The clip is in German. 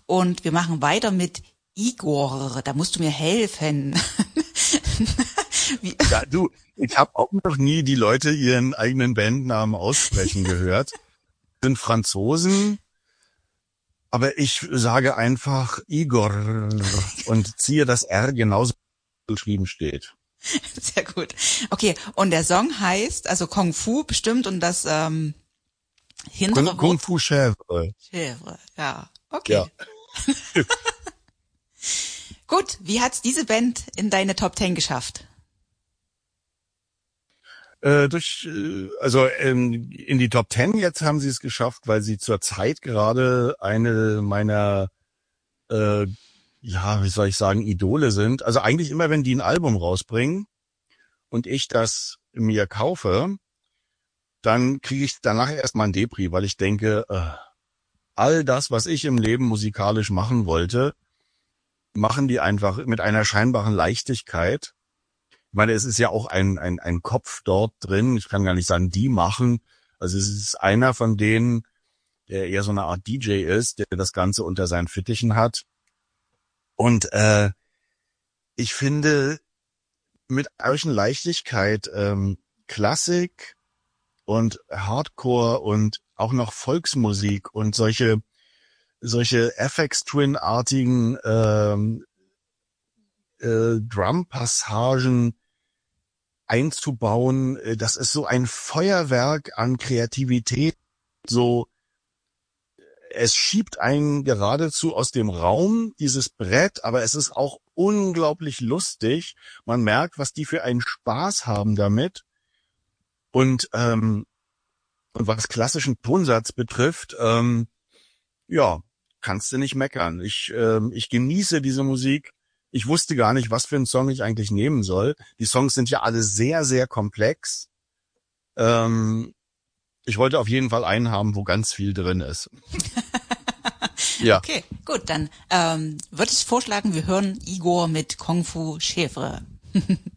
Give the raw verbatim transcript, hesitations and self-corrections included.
Und wir machen weiter mit Igor. Da musst du mir helfen. Wie? Ja, du, ich habe auch noch nie die Leute ihren eigenen Bandnamen aussprechen gehört. Sind Franzosen, aber ich sage einfach Igor und ziehe das R genauso wie geschrieben steht. Sehr gut. Okay, und der Song heißt, also Kung Fu bestimmt und das ähm, hintere Kung, Kung Fu Chèvre. Chèvre, ja, okay. Ja. Gut, wie hat's diese Band in deine Top Ten geschafft? Äh, durch, äh, also ähm, in die Top Ten jetzt haben sie es geschafft, weil sie zurzeit gerade eine meiner, äh, ja, wie soll ich sagen, Idole sind. Also eigentlich immer, wenn die ein Album rausbringen und ich das mir kaufe, dann kriege ich danach erstmal ein Depri, weil ich denke, äh, all das, was ich im Leben musikalisch machen wollte, machen die einfach mit einer scheinbaren Leichtigkeit. Ich meine, es ist ja auch ein, ein, ein Kopf dort drin. Ich kann gar nicht sagen, die machen. Also es ist einer von denen, der eher so eine Art D J ist, der das Ganze unter seinen Fittichen hat. Und äh, ich finde, mit solchen Leichtigkeit ähm, Klassik und Hardcore und auch noch Volksmusik und solche solche F X Twin-artigen ähm, äh, Drum-Passagen einzubauen, das ist so ein Feuerwerk an Kreativität, so, es schiebt einen geradezu aus dem Raum, dieses Brett, aber es ist auch unglaublich lustig. Man merkt, was die für einen Spaß haben damit. Und, ähm, und was klassischen Tonsatz betrifft, ähm, ja, kannst du nicht meckern. Ich, ähm, ich genieße diese Musik. Ich wusste gar nicht, was für einen Song ich eigentlich nehmen soll. Die Songs sind ja alle sehr, sehr komplex. Ähm, ich wollte auf jeden Fall einen haben, wo ganz viel drin ist. Ja. Okay, gut, dann ähm, würde ich vorschlagen, wir hören Igor mit Kung Fu Chèvre.